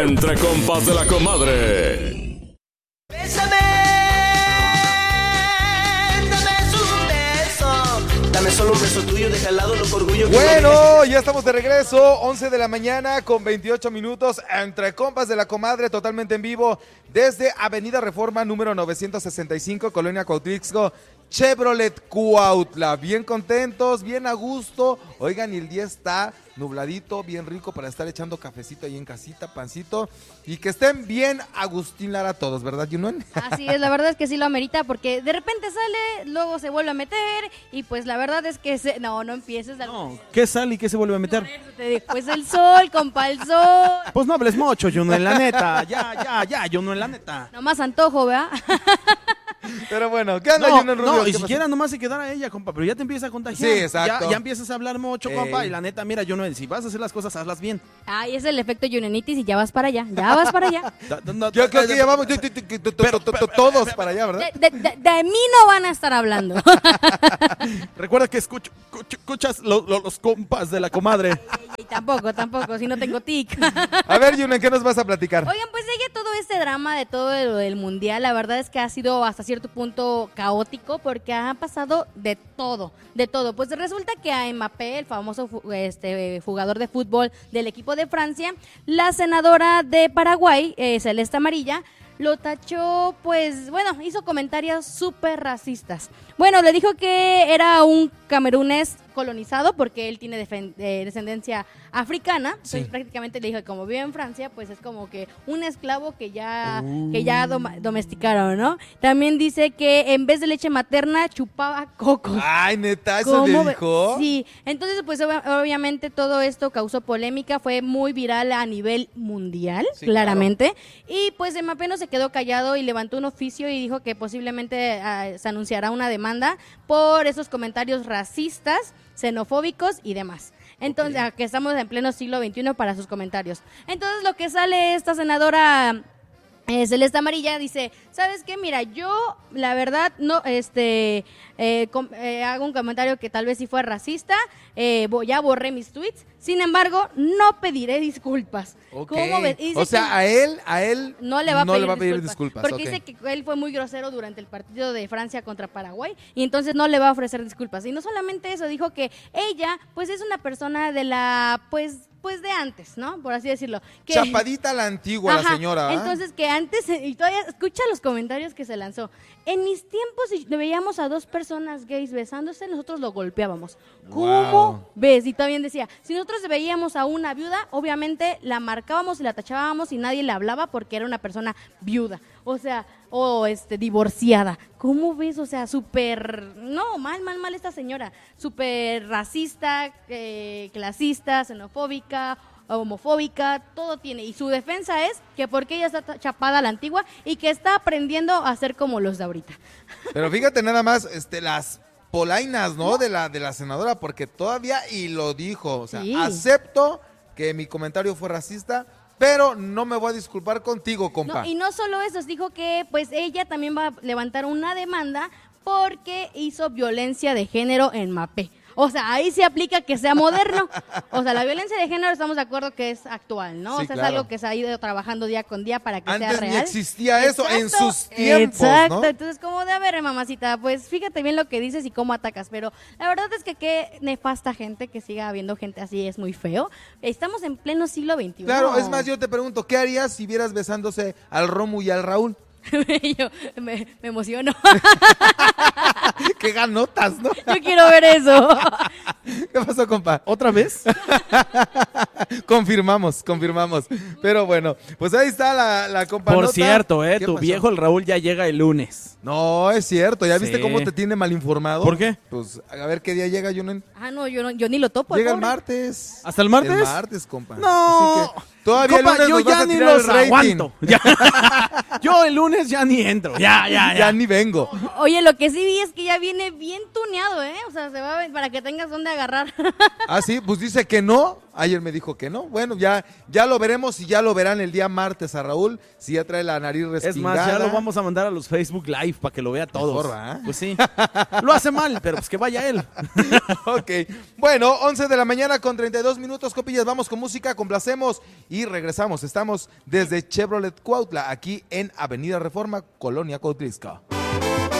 Entre compas de la comadre. Bésame, dame solo un beso tuyo, deja al lado los orgullos. Bueno, ya estamos de regreso, 11 de la mañana con 28 minutos, Entre compas de la comadre, totalmente en vivo, desde Avenida Reforma, número 965, Colonia Cuauhtlixco, Chevrolet Cuautla. Bien contentos, bien a gusto. Oigan, y el día está nubladito, bien rico para estar echando cafecito ahí en casita, pancito, y que estén bien Agustín Lara todos, ¿verdad, Junuen? Así es, la verdad es que sí lo amerita, porque de repente sale, luego se vuelve a meter, y pues la verdad es que no empieces a... No, ¿qué sale y qué se vuelve a meter? Pues el sol, compa, el sol. Pues no hables mucho, Junuen, la neta. Ya, Junuen, la neta. Nomás antojo, ¿verdad? Pero bueno, ¿qué anda, Junuen Rubio? No, y ¿Qué siquiera pasó? nomás se quedara ella, compa, pero ya te empieza a contagiar. Sí, exacto. Ya empiezas a hablar mucho, compa, y la neta, mira, Junuen, si vas a hacer las cosas, hazlas bien. Ay, es el efecto Junenitis y ya vas para allá, Yo creo que ya vamos todos para allá, ¿verdad? De mí no van a estar hablando. Recuerda que escuchas los compas de la comadre. Y tampoco, si no tengo tic. A ver, Junuen, ¿qué nos vas a platicar? Oigan, pues ella todo este drama de todo lo del mundial, la verdad es que ha sido hasta cierto punto caótico porque ha pasado de todo. Pues resulta que a Mbappé, el famoso jugador de fútbol del equipo de Francia, la senadora de Paraguay, Celeste Amarilla, lo tachó, pues, bueno, hizo comentarios súper racistas. Bueno, le dijo que era un camerunés colonizado porque él tiene descendencia africana. Entonces prácticamente le dijo que como vive en Francia, pues es como que un esclavo que ya domesticaron, ¿no? También dice que en vez de leche materna chupaba cocos. Ay, neta, ¿eso le dijo? Sí, entonces pues obviamente todo esto causó polémica, fue muy viral a nivel mundial, sí, claramente, claro. Y pues Mbappé no se quedó callado y levantó un oficio y dijo que posiblemente se anunciará una demanda por esos comentarios racistas, xenofóbicos y demás. Entonces, que estamos en pleno siglo XXI para sus comentarios. Entonces, lo que sale esta senadora Celeste Amarilla dice, ¿sabes qué? Mira, yo la verdad no, hago un comentario que tal vez sí fue racista, ya borré mis tweets, sin embargo, no pediré disculpas. Okay. ¿Cómo ves? O sea, a él no le va a pedir disculpas. Porque dice que él fue muy grosero durante el partido de Francia contra Paraguay y entonces no le va a ofrecer disculpas. Y no solamente eso, dijo que ella, pues es una persona de la, pues de antes, ¿no? Por así decirlo. Que, chapadita a la antigua, la señora. Entonces que antes, y todavía escucha los comentarios que se lanzó. En mis tiempos, si veíamos a dos personas gays besándose, nosotros lo golpeábamos. ¿Cómo ves? Y también decía, si nosotros veíamos a una viuda, obviamente la marcábamos y la tachábamos y nadie le hablaba porque era una persona viuda. O sea, divorciada. ¿Cómo ves? O sea, súper, no, mal esta señora. Súper racista, clasista, xenofóbica, homofóbica, todo tiene. Y su defensa es que porque ella está chapada a la antigua y que está aprendiendo a ser como los de ahorita. Pero fíjate nada más, las polainas, ¿no? De la senadora, porque todavía y lo dijo, o sea, sí. Acepto que mi comentario fue racista, pero no me voy a disculpar contigo, compa. No, y no solo eso, dijo que pues ella también va a levantar una demanda porque hizo violencia de género en Mbappé. O sea, ahí se aplica que sea moderno. O sea, la violencia de género estamos de acuerdo que es actual, ¿no? Sí, o sea, claro. Es algo que se ha ido trabajando día con día para que sea real. Antes ni existía eso en sus tiempos, exacto, ¿no? Entonces, como de, a ver, mamacita, pues fíjate bien lo que dices y cómo atacas. Pero la verdad es que qué nefasta gente que siga habiendo gente así, es muy feo. Estamos en pleno siglo XXI. Claro, es más, yo te pregunto, ¿qué harías si vieras besándose al Romu y al Raúl? Yo me emociono. ¡Qué ganotas!, ¿no? Yo quiero ver eso. ¿Qué pasó, compa? ¿Otra vez? Confirmamos. Pero bueno, pues ahí está la compa. Por cierto, tu pasó? viejo el Raúl ya llega el lunes. No, es cierto. ¿Ya viste cómo te tiene mal informado? ¿Por qué? Pues a ver qué día llega, Junen. No, yo ni lo topo. Llega el martes. ¿Hasta el martes? El martes, compa. No. Así que todavía compa, el lunes yo nos ya vas a ni tirar los el rating. aguanto. Yo el lunes ya ni entro. Ya ni vengo. Oye, lo que sí vi es que ya viene bien tuneado, ¿eh? O sea, se va para que tengas dónde agarrar. Ah, sí, pues dice que no. Ayer me dijo dijo que no. Bueno, ya lo veremos y ya lo verán el día martes a Raúl, si ya trae la nariz respingada. Es más, ya lo vamos a mandar a los Facebook Live para que lo vea todos. Mejor, ¿verdad? Pues sí. Lo hace mal, pero pues que vaya él. Ok. Bueno, 11 de la mañana con 32 minutos, copillas. Vamos con música, complacemos y regresamos. Estamos desde Chevrolet Cuautla, aquí en Avenida Reforma, Colonia Cuautlisco.